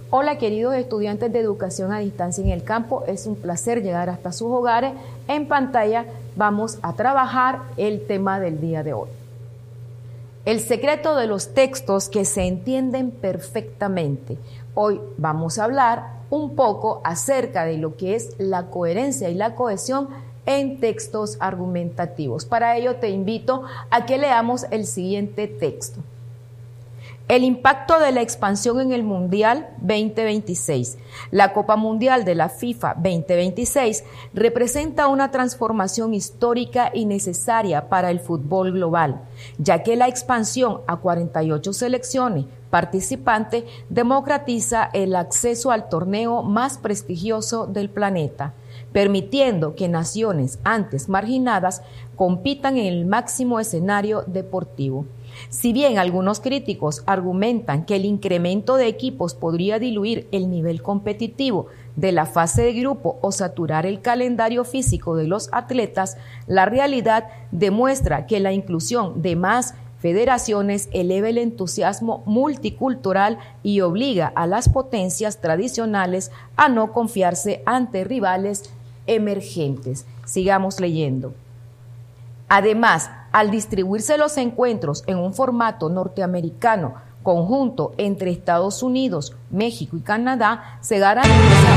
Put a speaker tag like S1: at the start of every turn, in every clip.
S1: Hola queridos estudiantes de educación a distancia en el campo, es un placer llegar hasta sus hogares. En pantalla vamos a trabajar el tema del día de hoy. El secreto de los textos que se entienden perfectamente. Hoy vamos a hablar un poco acerca de lo que es la coherencia y la cohesión en textos argumentativos. Para ello te invito a que leamos el siguiente texto. El impacto de la expansión en el Mundial 2026. La Copa Mundial de la FIFA 2026 representa una transformación histórica y necesaria para el fútbol global, ya que la expansión a 48 selecciones participantes democratiza el acceso al torneo más prestigioso del planeta, permitiendo que naciones antes marginadas compitan en el máximo escenario deportivo. Si bien algunos críticos argumentan que el incremento de equipos podría diluir el nivel competitivo de la fase de grupo o saturar el calendario físico de los atletas, la realidad demuestra que la inclusión de más federaciones eleva el entusiasmo multicultural y obliga a las potencias tradicionales a no confiarse ante rivales emergentes. Sigamos leyendo. Además, al distribuirse los encuentros en un formato norteamericano conjunto entre Estados Unidos, México y Canadá, se garantiza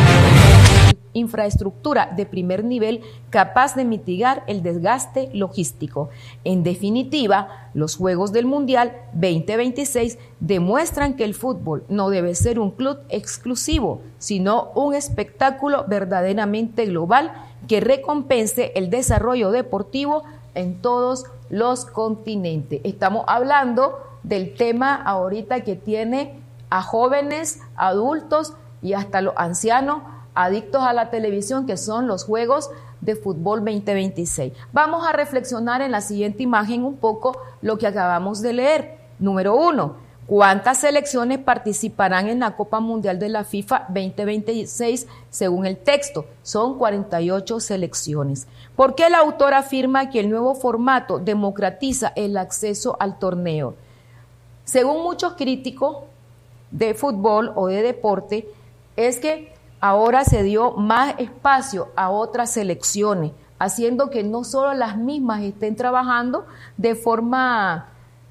S1: una infraestructura de primer nivel capaz de mitigar el desgaste logístico. En definitiva, los Juegos del Mundial 2026 demuestran que el fútbol no debe ser un club exclusivo, sino un espectáculo verdaderamente global que recompense el desarrollo deportivo en todos los continentes. Estamos hablando del tema ahorita que tiene a jóvenes, adultos y hasta los ancianos adictos a la televisión, que son los Juegos de Fútbol 2026. Vamos a reflexionar en la siguiente imagen un poco lo que acabamos de leer. Número 1. ¿Cuántas selecciones participarán en la Copa Mundial de la FIFA 2026 según el texto? Son 48 selecciones. ¿Por qué el autor afirma que el nuevo formato democratiza el acceso al torneo? Según muchos críticos de fútbol o de deporte, es que ahora se dio más espacio a otras selecciones, haciendo que no solo las mismas estén trabajando de forma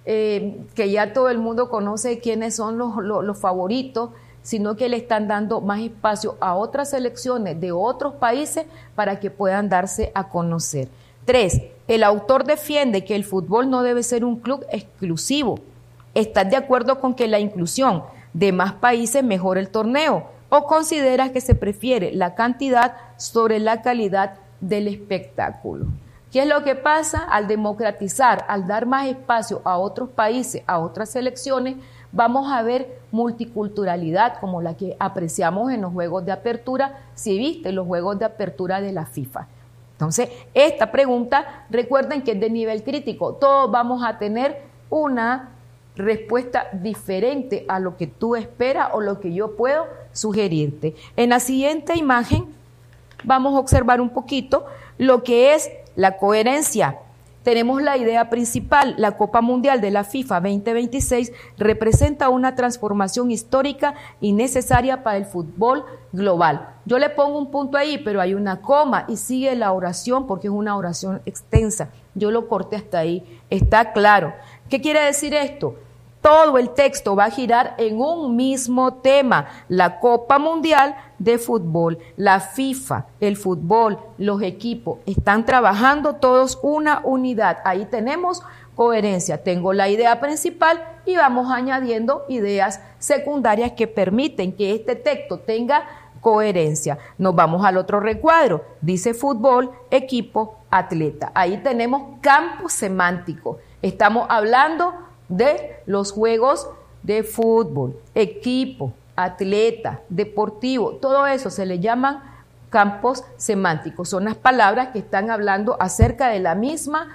S1: que ya todo el mundo conoce quiénes son los favoritos, sino que le están dando más espacio a otras selecciones de otros países para que puedan darse a conocer. 3. El autor defiende que el fútbol no debe ser un club exclusivo. ¿Estás de acuerdo con que la inclusión de más países mejora el torneo? ¿O consideras que se prefiere la cantidad sobre la calidad del espectáculo? ¿Qué es lo que pasa? Al democratizar, al dar más espacio a otros países, a otras selecciones, vamos a ver multiculturalidad como la que apreciamos en los Juegos de Apertura, si viste los Juegos de Apertura de la FIFA. Entonces, esta pregunta, recuerden que es de nivel crítico, todos vamos a tener una respuesta diferente a lo que tú esperas o lo que yo puedo sugerirte. En la siguiente imagen vamos a observar un poquito lo que es la coherencia. Tenemos la idea principal, la Copa Mundial de la FIFA 2026 representa una transformación histórica y necesaria para el fútbol global. Yo le pongo un punto ahí, pero hay una coma y sigue la oración porque es una oración extensa. Yo lo corté hasta ahí, está claro. ¿Qué quiere decir esto? Todo el texto va a girar en un mismo tema, la Copa Mundial de Fútbol, la FIFA, el fútbol, los equipos, están trabajando todos una unidad. Ahí tenemos coherencia. Tengo la idea principal y vamos añadiendo ideas secundarias que permiten que este texto tenga coherencia. Nos vamos al otro recuadro, dice fútbol, equipo, atleta. Ahí tenemos campo semántico. Estamos hablando de los juegos de fútbol, equipo, atleta, deportivo, todo eso se le llaman campos semánticos. Son las palabras que están hablando acerca de la misma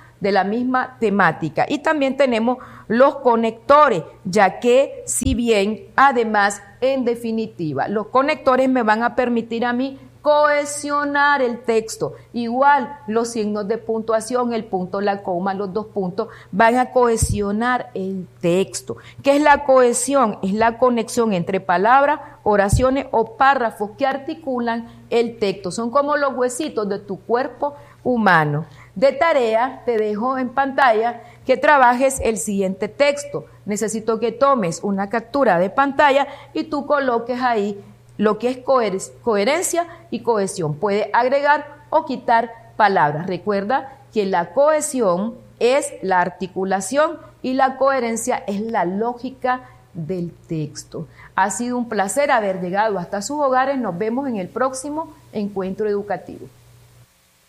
S1: temática. Y también tenemos los conectores, ya que si bien, además, en definitiva, los conectores me van a permitir a mí cohesionar el texto. Igual los signos de puntuación, el punto, la coma, los 2 puntos, van a cohesionar el texto. ¿Qué es la cohesión? Es la conexión entre palabras, oraciones o párrafos que articulan el texto. Son como los huesitos de tu cuerpo humano. De tarea, te dejo en pantalla que trabajes el siguiente texto. Necesito que tomes una captura de pantalla y tú coloques ahí lo que es coherencia y cohesión. Puede agregar o quitar palabras. Recuerda que la cohesión es la articulación y la coherencia es la lógica del texto. Ha sido un placer haber llegado hasta sus hogares. Nos vemos en el próximo encuentro educativo.